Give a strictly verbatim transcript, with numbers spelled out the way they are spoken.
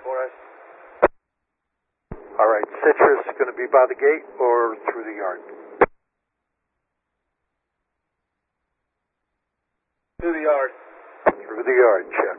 for us. All right, Citrus going to be by the gate or through the yard? Through the yard. Through the yard, check.